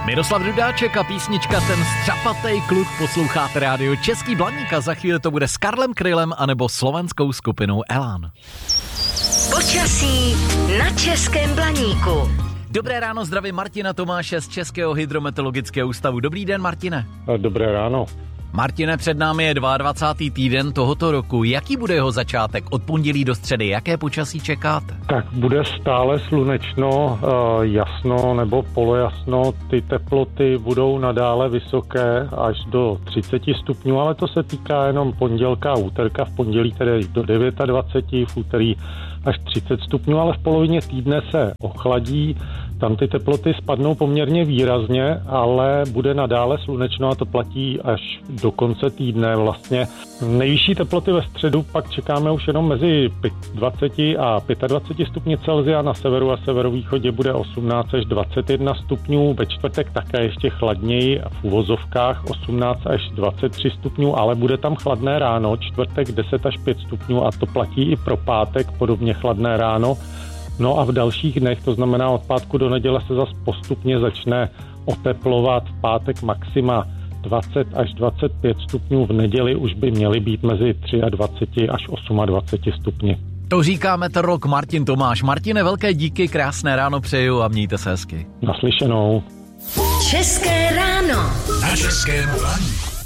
Miroslav Dudáček a písnička Ten střapatej kluk. Posloucháte rádio Český Blaník a za chvíli to bude s Karlem Krylem anebo slovenskou skupinou Elán. Počasí na Českém Blaníku. Dobré ráno, zdravím Martina Tomáše z Českého hydrometeorologického ústavu. Dobrý den, Martine. Dobré ráno. Martine, před námi je 22. týden tohoto roku. Jaký bude jeho začátek od pondělí do středy? Jaké počasí čekáte? Tak bude stále slunečno, jasno nebo polojasno. Ty teploty budou nadále vysoké až do 30 stupňů, ale to se týká jenom pondělka a úterka. V pondělí tedy do 29, v úterý až 30 stupňů, ale v polovině týdne se ochladí. Tam ty teploty spadnou poměrně výrazně, ale bude nadále slunečno a to platí až do konce týdne vlastně. Nejvyšší teploty ve středu pak čekáme už jenom mezi 20 a 25 stupně Celsia, na severu a severovýchodě bude 18 až 21 stupňů, ve čtvrtek také ještě chladněji v uvozovkách 18 až 23 stupňů, ale bude tam chladné ráno, čtvrtek 10 až 5 stupňů a to platí i pro pátek, podobně chladné ráno. No a v dalších dnech, to znamená od pátku do neděle se zase postupně začne oteplovat, v pátek maxima 20 až 25 stupňů, v neděli už by měly být mezi 23 až 28 stupni. To říká meteorolog Martin Tomáš. Martine, velké díky, krásné ráno přeju a mějte se hezky. Naslyšenou. České ráno. Na Českém Blaníku.